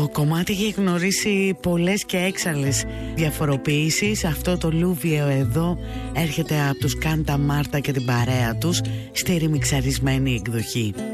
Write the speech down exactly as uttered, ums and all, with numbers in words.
Το κομμάτι έχει γνωρίσει πολλές και έξαλλες διαφοροποιήσεις. Αυτό το λούβιο εδώ έρχεται από τους Κάντα Μάρτα και την παρέα τους στη ρημιξαρισμένη εκδοχή.